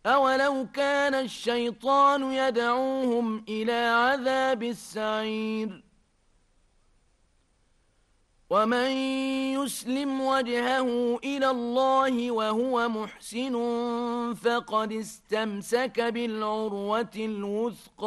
أولو كان الشيطان يدعوهم إلى عذاب السعير ومن يسلم وجهه إلى الله وهو محسن فقد استمسك بالعروة الوثقى